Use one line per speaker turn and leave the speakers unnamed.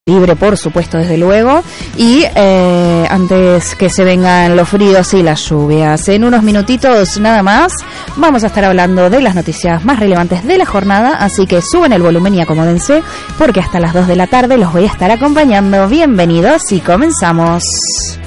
libre, por supuesto, desde luego, y antes que se vengan los fríos y las lluvias. En unos minutitos nada más vamos a estar hablando de las noticias más relevantes de la jornada, así que suben el volumen y acomódense, porque hasta las 2 de la tarde los voy a estar acompañando. Bienvenidos y comenzamos.